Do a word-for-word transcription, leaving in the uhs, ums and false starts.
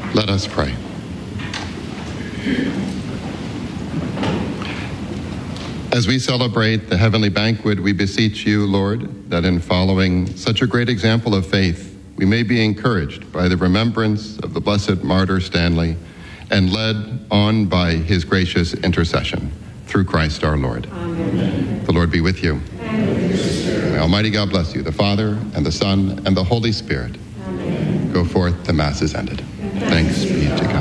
Let us pray. As we celebrate the heavenly banquet, we beseech you, Lord, that in following such a great example of faith, we may be encouraged by the remembrance of the blessed martyr Stanley and led on by his gracious intercession through Christ our Lord. Amen. The Lord be with you. And may Almighty God bless you, the Father and the Son and the Holy Spirit. Amen. Go forth, the Mass is ended. Thanks be to God.